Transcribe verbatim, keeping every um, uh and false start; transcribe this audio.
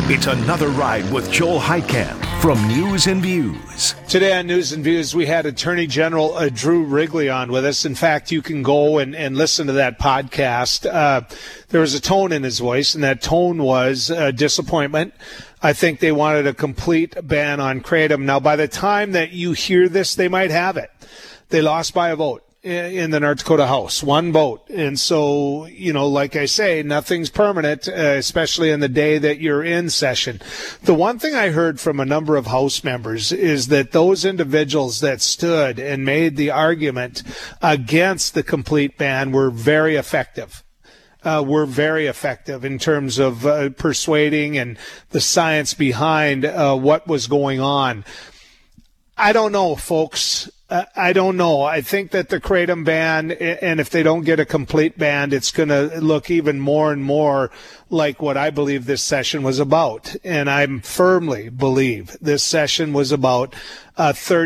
It's another ride with Joel Heitkamp from News and Views. Today on News and Views, we had Attorney General uh, Drew Wrigley on with us. In fact, you can go and, and listen to that podcast. Uh, there was a tone in his voice, and that tone was uh, disappointment. I think they wanted a complete ban on kratom. Now, by the time that you hear this, they might have it. They lost by a vote in the North Dakota House, one vote. And so, you know, like I say, nothing's permanent, uh, especially in the day that you're in session. The one thing I heard from a number of House members is that those individuals that stood and made the argument against the complete ban were very effective. Uh, were very effective in terms of uh, persuading and the science behind uh, what was going on. I don't know, folks. Uh, I don't know. I think that the kratom ban, and if they don't get a complete ban, it's going to look even more and more like what I believe this session was about. And I firmly believe this session was about uh, thirty